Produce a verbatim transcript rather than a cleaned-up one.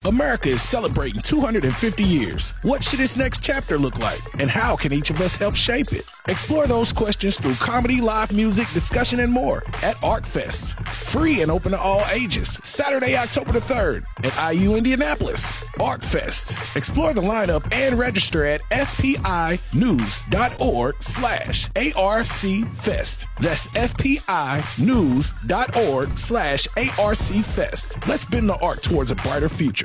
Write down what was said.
America is celebrating two hundred fifty years. What should its next chapter look like? And how can each of us help shape it? Explore those questions through comedy, live music, discussion, and more at ArcFest. Free and open to all ages. Saturday, October the third at I U Indianapolis. ArcFest. Explore the lineup and register at fpinews.org slash ARCFest. That's fpinews.org slash ARCFest. Let's bend the arc towards a brighter future.